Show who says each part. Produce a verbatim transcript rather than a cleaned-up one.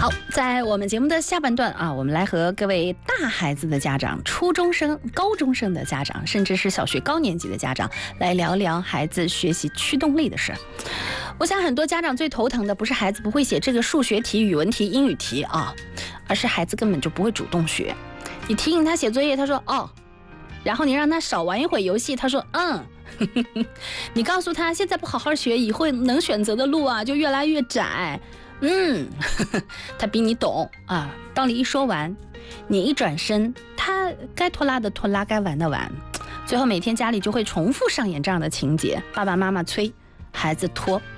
Speaker 1: 好，在我们节目的下半段啊，我们来和各位大孩子的家长、初中生、高中生的家长，甚至是小学高年级的家长，来聊聊孩子学习驱动力的事。我想很多家长最头疼的不是孩子不会写这个数学题、语文题、英语题啊，而是孩子根本就不会主动学。你提醒他写作业，他说哦，然后你让他少玩一会游戏，他说嗯。你告诉他现在不好好学，以后能选择的路啊就越来越窄。嗯，他比你懂啊。道理一说完，你一转身，他该拖拉的拖拉，该玩的玩。最后每天家里就会重复上演这样的情节：爸爸妈妈催，孩子拖，